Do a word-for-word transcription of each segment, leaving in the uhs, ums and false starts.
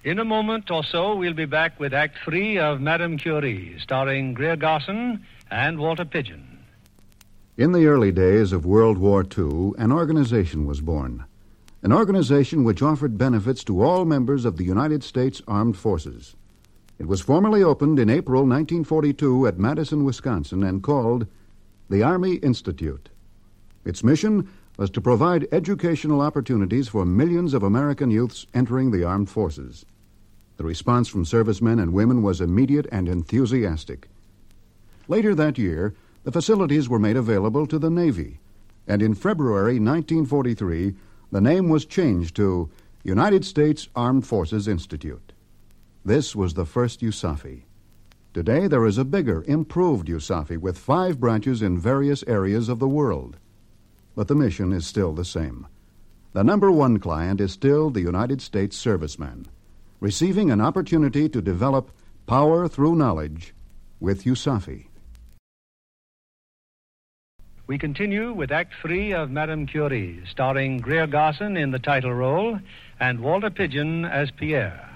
In a moment or so, we'll be back with Act Three of Madame Curie, starring Greer Garson and Walter Pidgeon. In the early days of World War Two, an organization was born. An organization which offered benefits to all members of the United States Armed Forces. It was formally opened in April nineteen forty-two at Madison, Wisconsin, and called the Army Institute. Its mission was to provide educational opportunities for millions of American youths entering the armed forces. The response from servicemen and women was immediate and enthusiastic. Later that year, the facilities were made available to the Navy, and in February nineteen forty-three, the name was changed to United States Armed Forces Institute. This was the first USAFI. Today, there is a bigger, improved USAFI with five branches in various areas of the world. But the mission is still the same. The number one client is still the United States serviceman, receiving an opportunity to develop power through knowledge with USAFI. We continue with Act Three of Madame Curie, starring Greer Garson in the title role and Walter Pidgeon as Pierre.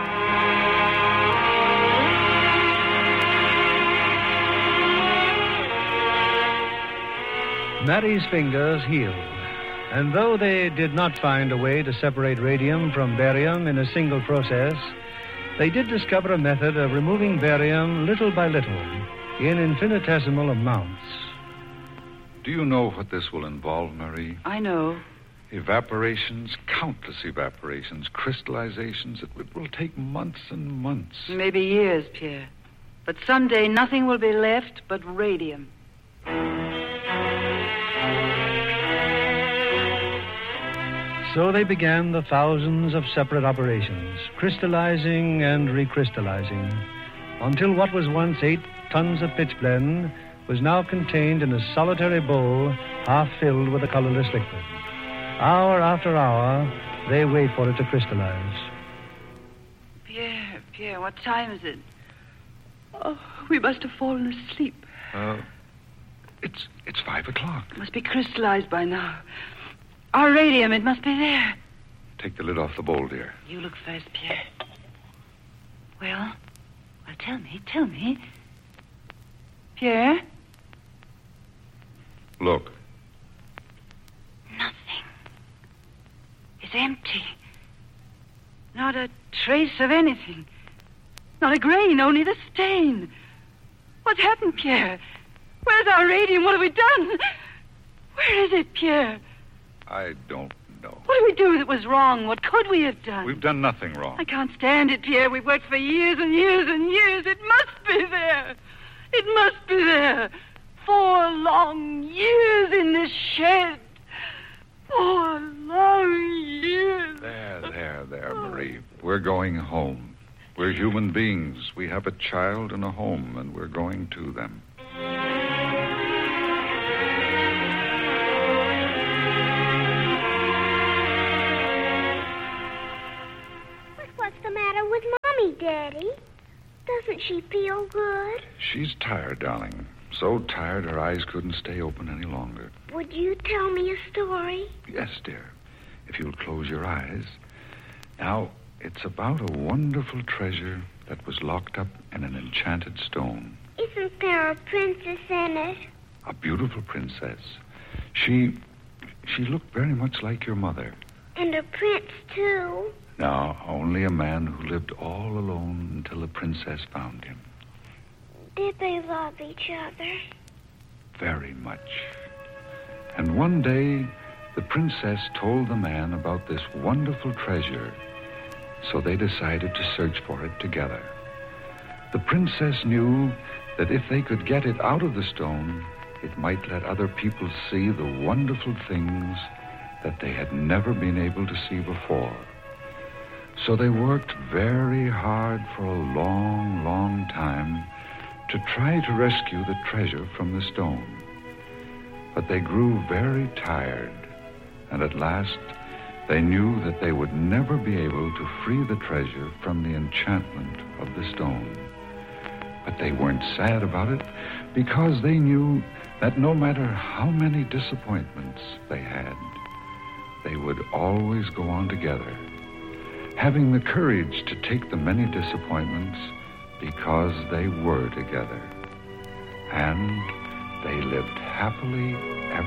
Mary's fingers healed, and though they did not find a way to separate radium from barium in a single process, they did discover a method of removing barium little by little in infinitesimal amounts. Do you know what this will involve, Marie? I know. Evaporations, countless evaporations, crystallizations. It, it will take months and months. Maybe years, Pierre. But someday nothing will be left but radium. So they began the thousands of separate operations, crystallizing and recrystallizing, until what was once eight tons of pitch blende was now contained in a solitary bowl half filled with a colorless liquid. Hour after hour, they wait for it to crystallize. Pierre, Pierre, what time is it? Oh, we must have fallen asleep. Uh, it's it's five o'clock. It must be crystallized by now. Our radium, it must be there. Take the lid off the bowl, dear. You look first, Pierre. Well, well, tell me, tell me. Pierre? Look. Nothing. It's empty. Not a trace of anything. Not a grain, only the stain. What's happened, Pierre? Where's our radium? What have we done? Where is it, Pierre? I don't know. What did we do that was wrong? What could we have done? We've done nothing wrong. I can't stand it, Pierre. We've worked for years and years and years. It must be there. It must be there. Four long years in this shed. Four long years. There, there, there, Marie. We're going home. We're human beings. We have a child and a home, and we're going to them. What's the matter with Mommy, Daddy? Doesn't she feel good? She's tired, darling. So tired her eyes couldn't stay open any longer. Would you tell me a story? Yes, dear. If you'll close your eyes. Now, it's about a wonderful treasure that was locked up in an enchanted stone. Isn't there a princess in it? A beautiful princess. She... she looked very much like your mother. And a prince, too. No, only a man who lived all alone until the princess found him. Did they love each other? Very much. And one day, the princess told the man about this wonderful treasure, so they decided to search for it together. The princess knew that if they could get it out of the stone, it might let other people see the wonderful things that they had never been able to see before. So they worked very hard for a long, long time to try to rescue the treasure from the stone. But they grew very tired, and at last they knew that they would never be able to free the treasure from the enchantment of the stone. But they weren't sad about it, because they knew that no matter how many disappointments they had, they would always go on together. having the courage to take the many disappointments because they were together. And they lived happily ever